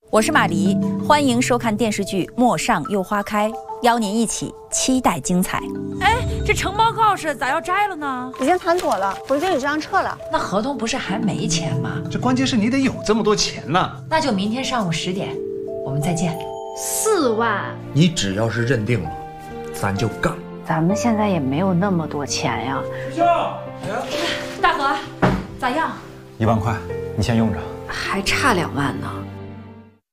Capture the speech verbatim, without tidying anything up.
我是马黎，欢迎收看电视剧《陌上又花开》，邀您一起期待精彩。哎，这承包告示咋要摘了呢？ 已经谈妥了，回绝你这张撤了。 那合同不是还没签吗？ 这关键是你得有这么多钱呢。 那就明天上午十点，我们再见。 四万， 你只要是认定了，咱就干。 咱们现在也没有那么多钱呀。 学校， 大河，咋样？ 一万块，你先用着。 还差两万呢。